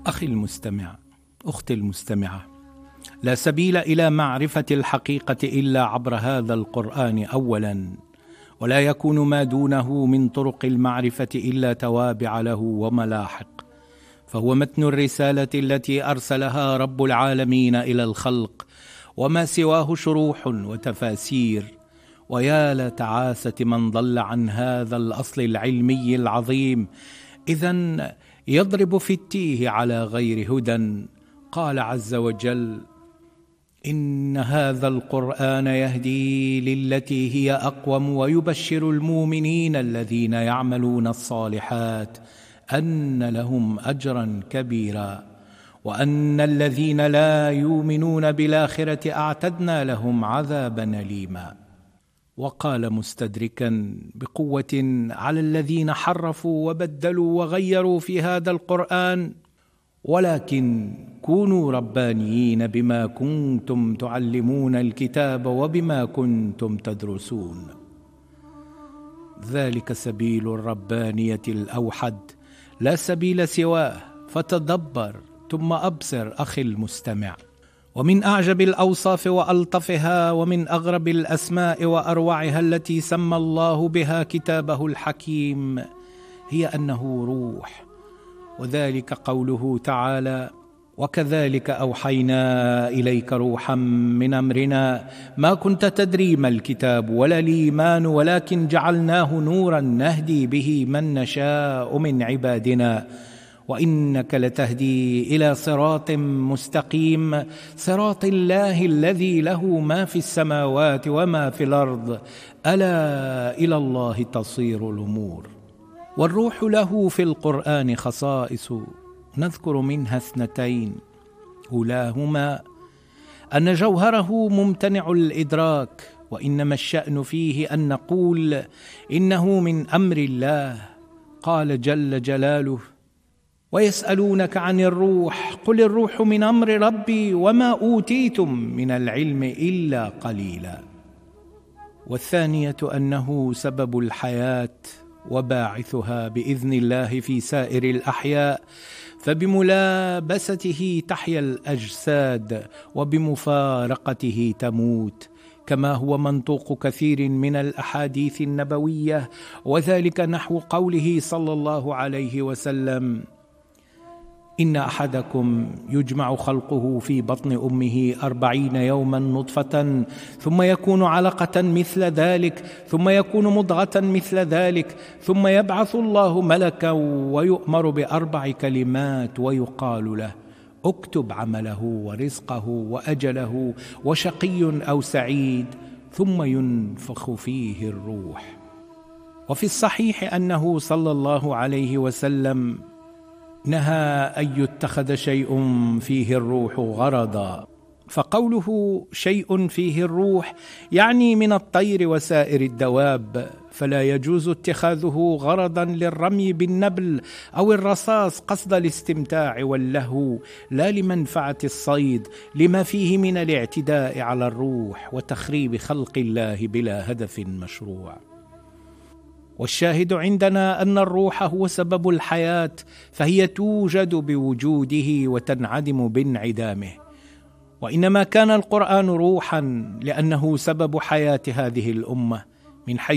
أخي المستمع، أختي المستمعة، لا سبيل إلى معرفة الحقيقة إلا عبر هذا القرآن أولا، ولا يكون ما دونه من طرق المعرفة إلا توابع له وملاحق، فهو متن الرسالة التي أرسلها رب العالمين إلى الخلق، وما سواه شروح وتفاسير. ويا لتعاسة من ضل عن هذا الأصل العلمي العظيم، إذن يضرب في التيه على غير هدى. قال عز وجل: إن هذا القرآن يهدي للتي هي أقوم ويبشر المؤمنين الذين يعملون الصالحات أن لهم أجرا كبيرا وأن الذين لا يؤمنون بالآخرة أعتدنا لهم عذابا أليما. وقال مستدركا بقوة على الذين حرفوا وبدلوا وغيروا في هذا القرآن: ولكن كونوا ربانيين بما كنتم تعلمون الكتاب وبما كنتم تدرسون. ذلك سبيل الربانية الأوحد، لا سبيل سواه، فتدبر ثم أبصر أخي المستمع. ومن أعجب الأوصاف وألطفها ومن أغرب الأسماء وأروعها التي سمى الله بها كتابه الحكيم هي أنه روح، وذلك قوله تعالى: وكذلك أوحينا إليك روحا من أمرنا ما كنت تدري ما الكتاب ولا الإيمان ولكن جعلناه نورا نهدي به من نشاء من عبادنا وإنك لتهدي إلى صراط مستقيم، صراط الله الذي له ما في السماوات وما في الأرض، ألا إلى الله تصير الأمور. والروح له في القرآن خصائص، نذكر منها 2: أولاهما أن جوهره ممتنع الإدراك، وإنما الشأن فيه أن نقول إنه من أمر الله. قال جل جلاله: ويسألونك عن الروح قل الروح من أمر ربي وما أوتيتم من العلم إلا قليلا. والثانية أنه سبب الحياة وباعثها بإذن الله في سائر الأحياء، فبملابسته تحيا الأجساد وبمفارقته تموت، كما هو منطوق كثير من الأحاديث النبوية، وذلك نحو قوله صلى الله عليه وسلم: إن أحدكم يجمع خلقه في بطن أمه 40 يوما نطفة ثم يكون علقة مثل ذلك ثم يكون مضغة مثل ذلك ثم يبعث الله ملكا ويؤمر ب4 كلمات ويقال له: اكتب عمله ورزقه وأجله وشقي أو سعيد، ثم ينفخ فيه الروح. وفي الصحيح أنه صلى الله عليه وسلم نهى أن يتخذ شيء فيه الروح غرضا، فقوله شيء فيه الروح يعني من الطير وسائر الدواب، فلا يجوز اتخاذه غرضا للرمي بالنبل أو الرصاص قصد الاستمتاع واللهو، لا لمنفعة الصيد، لما فيه من الاعتداء على الروح وتخريب خلق الله بلا هدف مشروع. والشاهد عندنا أن الروح هو سبب الحياة، فهي توجد بوجوده وتنعدم بانعدامه. وإنما كان القرآن روحا لأنه سبب حياة هذه الأمة، من حيث